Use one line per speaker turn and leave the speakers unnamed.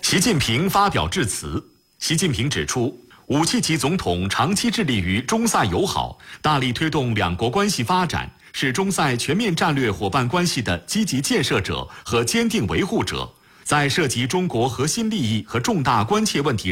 习近平发表致辞。习近平指出，5届级总统长期致力于中塞友好，大力推动两国关系发展，是中塞全面战略伙伴关系的积极建设者和坚定维护者。在涉及中国核心利益和重大关切问题